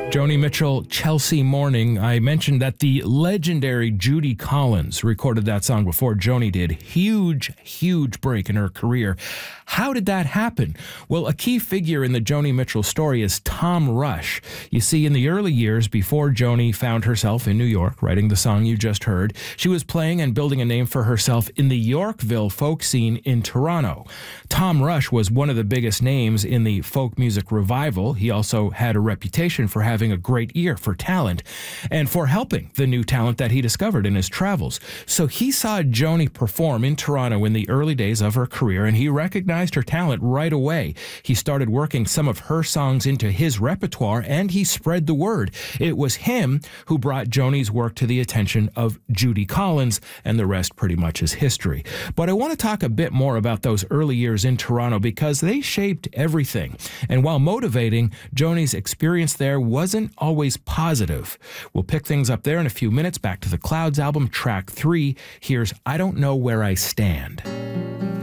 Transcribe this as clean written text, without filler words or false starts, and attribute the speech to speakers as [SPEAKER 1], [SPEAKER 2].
[SPEAKER 1] Joni Mitchell, Chelsea Morning. I mentioned that the legendary Judy Collins recorded that song before Joni did. Huge break in her career. How did that happen? Well, a key figure in the Joni Mitchell story is Tom Rush. You see, in the early years before Joni found herself in New York writing the song you just heard, she was playing and building a name for herself in the Yorkville folk scene in Toronto. Tom Rush was one of the biggest names in the folk music revival. He also had a reputation for having a great ear for talent and for helping the new talent that he discovered in his travels. So he saw Joni perform in Toronto in the early days of her career, and he recognized her talent right away. He started working some of her songs into his repertoire, and he spread the word. It was him who brought Joni's work to the attention of Judy Collins, and the rest pretty much is history. But I want to talk a bit more about those early years in Toronto because they shaped everything. And while motivating, Joni's experience there wasn't always positive. We'll pick things up there in a few minutes. Back to the Clouds album, track 3. Here's I Don't Know Where I Stand.